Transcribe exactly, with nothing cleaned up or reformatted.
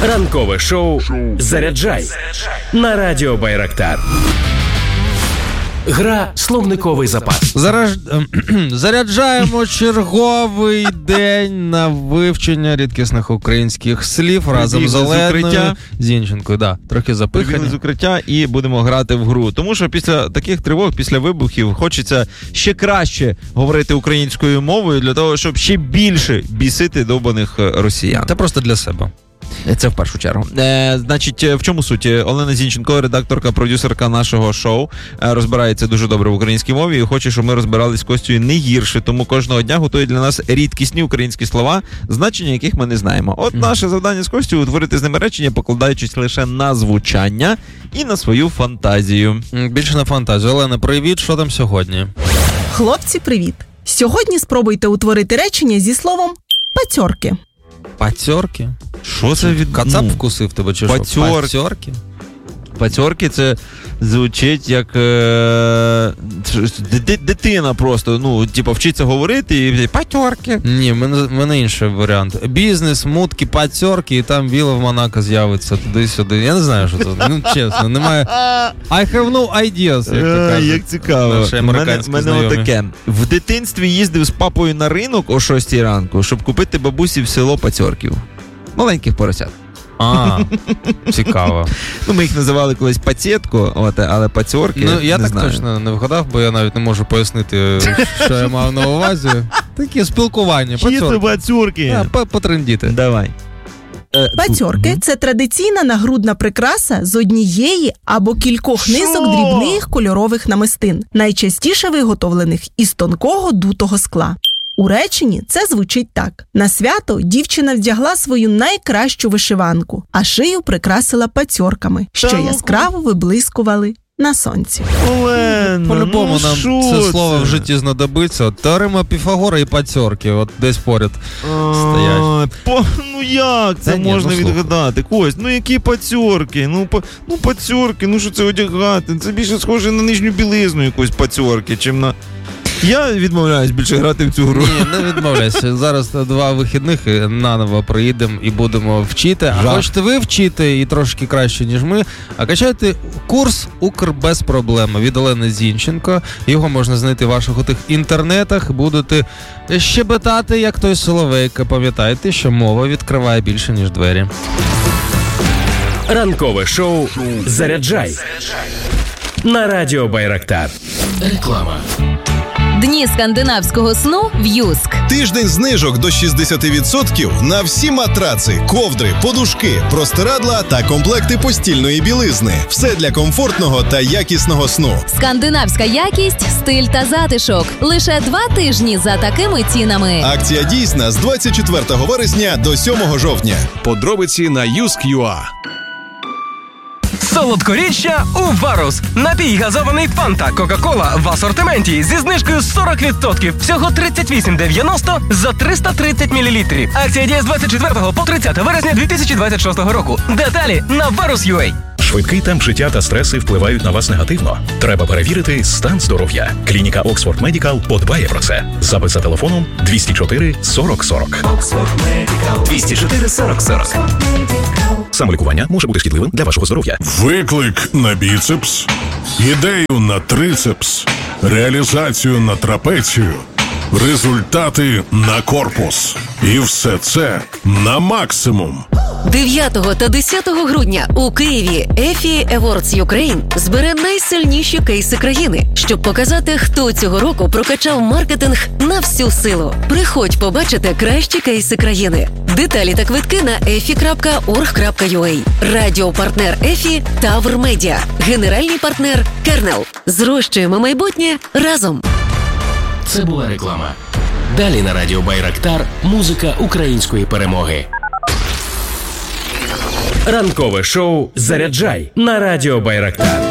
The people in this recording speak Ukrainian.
Ранкове шоу «Заряджай» на радіо Байрактар. Гра «Словниковий запас». Зараж... Заряджаємо черговий день на вивчення рідкісних українських слів разом з Оленою Зінченкою. Да, трохи запихані. Прибігли з укриття і будемо грати в гру. Тому що після таких тривог, після вибухів, хочеться ще краще говорити українською мовою для того, щоб ще більше бісити довбаних росіян. Та просто для себе. Це в першу чергу. Е, значить, в чому суть? Олена Зінченко, редакторка, продюсерка нашого шоу, розбирається дуже добре в українській мові і хоче, щоб ми розбирались з Костю не гірше, тому кожного дня готує для нас рідкісні українські слова, значення яких ми не знаємо. От наше завдання з Костю – утворити з ними речення, покладаючись лише на звучання і на свою фантазію. Більше на фантазію. Олена, привіт, що там сьогодні? Хлопці, привіт. Сьогодні спробуйте утворити речення зі словом «пацьорки». Пацьорки? Що це від... Кацап ну, вкусив тебе чи пацьор... що? Пацьорки? Пацьорки це звучить як е... дитина просто, ну, типу, вчиться говорити і пацьорки. Ні, в мене, в мене інший варіант. Бізнес, мутки, пацьорки, і там віла в Монако з'явиться туди-сюди. Я не знаю, що це. Ну, чесно, немає... I have no ideas, як то кажуть. Як цікаво. У мене, мене отаке. В дитинстві їздив з папою на ринок о шостій ранку, щоб купити бабусі в село пацьорків. Маленьких поросят. А, цікаво. Ну, ми їх називали колись пацієтко, от, але пацьорки, ну, я не так знаю. точно не вгадав, бо я навіть не можу пояснити, що я мав на увазі. Такі спілкування. Чисто пацьорки. А, потрендіти. Давай. Пацьорки – це традиційна нагрудна прикраса з однієї або кількох низок дрібних кольорових намистин, найчастіше виготовлених із тонкого дутого скла. У реченні це звучить так. На свято дівчина вдягла свою найкращу вишиванку, а шию прикрасила пацьорками, що яскраво виблискували на сонці. Олена, по-любому ну, нам це, це слово в житті знадобиться. Теорема Піфагора і пацьорки, от десь поряд стоять. По, ну як це Та ні, можна ну, відгадати? Кость, ну які пацьорки? Ну, по, ну пацьорки, ну що це одягати? Це більше схоже на нижню білизну якусь пацьорки, чим на... Я відмовляюсь більше грати в цю гру. Ні, не відмовляйся. Зараз два вихідних наново приїдемо і будемо вчити. А Жах. хочете ви вчити і трошки краще, ніж ми, а качайте курс «Укр без проблем» від Олени Зінченко. Його можна знайти в ваших отих інтернетах. Будете щебетати, як той соловейка. Пам'ятайте, що мова відкриває більше, ніж двері. Ранкове шоу «Заряджай» на радіо Байрактар. Реклама. Дні скандинавського сну в Юск. Тиждень знижок до шістдесят відсотків на всі матраци, ковдри, подушки, простирадла та комплекти постільної білизни. Все для комфортного та якісного сну. Скандинавська якість, стиль та затишок. Лише два тижні за такими цінами. Акція дійсна з двадцять четвертого вересня до сьомого жовтня. Подробиці на юск крапка ю а. Солодкоріччя у Варус. Напій газований Фанта Кока-Кола в асортименті зі знижкою сорок відсотків. Всього тридцять вісім дев'яносто за триста тридцять мілілітрів. Акція діє з двадцять четвертого по тридцяте вересня дві тисячі двадцять шостого року. Деталі на варус крапка ю а. Швидкий темп життя та стреси впливають на вас негативно. Треба перевірити стан здоров'я. Клініка Oxford Medical подбає про це. Запис за телефоном двісті чотири сорок сорок. двісті чотири сорок сорок. Самолікування може бути шкідливим для вашого здоров'я. Виклик на біцепс, ідею на трицепс, реалізацію на трапецію, результати на корпус. І все це на максимум. дев'ятого та десятого грудня у Києві ефі Awards Ukraine збере найсильніші кейси країни, щоб показати, хто цього року прокачав маркетинг на всю силу. Приходь побачити кращі кейси країни. Деталі та квитки на ефі крапка орг крапка ю а. Радіопартнер ефі Тавр Медіа. Генеральний партнер Кернел. Зрощуємо майбутнє разом. Це була реклама. Далі на радіо Байрактар музика української перемоги. Ранкове шоу «Заряджай» на радіо Байрактар.